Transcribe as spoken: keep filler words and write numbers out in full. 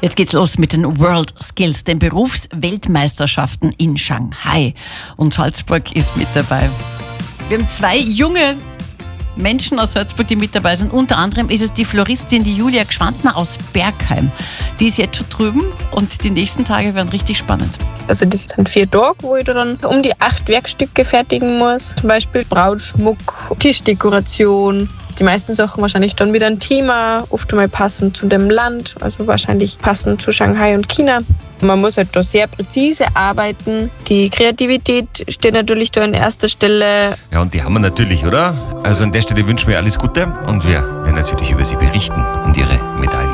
Jetzt geht's los mit den World Skills, den Berufsweltmeisterschaften in Shanghai. Und Salzburg ist mit dabei. Wir haben zwei junge Menschen aus Salzburg, die mit dabei sind. Unter anderem ist es die Floristin, die Julia Gschwandner aus Bergheim. Die ist jetzt schon drüben und die nächsten Tage werden richtig spannend. Also das sind vier Tage, wo ich dann um die acht Werkstücke fertigen muss. Zum Beispiel Brautschmuck, Tischdekoration. Die meisten Sachen wahrscheinlich dann wieder ein Thema, oft einmal passend zu dem Land, also wahrscheinlich passend zu Shanghai und China. Man muss halt da sehr präzise arbeiten. Die Kreativität steht natürlich da an erster Stelle. Ja, und die haben wir natürlich, oder? Also an der Stelle wünschen wir alles Gute und wir werden natürlich über sie berichten und ihre Medaillen.